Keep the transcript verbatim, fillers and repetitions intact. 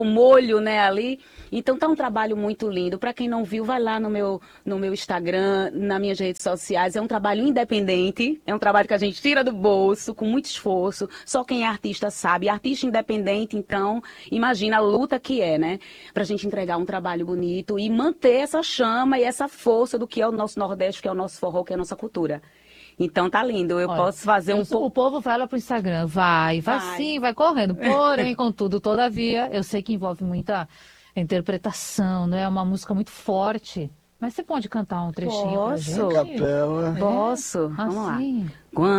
o molho, né, ali. Então tá um trabalho muito lindo. Para quem não viu, vai lá no meu, no meu Instagram, nas minhas redes sociais. É um trabalho independente, é um trabalho que a gente tira do bolso, com muito esforço. Só quem é artista sabe. Artista independente, então, imagina a luta que é, né? Pra gente entregar um trabalho bonito e manter essa chama e essa força do que é o nosso Nordeste, que é o nosso forró, que é a nossa cultura. Então tá lindo. Eu Olha, posso fazer eu um sou- o pouco. povo vai lá pro Instagram, vai, vai Vai. sim, vai correndo. Porém, contudo, todavia, eu sei que envolve muita interpretação, não é uma música muito forte. Mas você pode cantar um trechinho pra A Posso, gente? capela. É, posso. Vamos lá. assim. Quando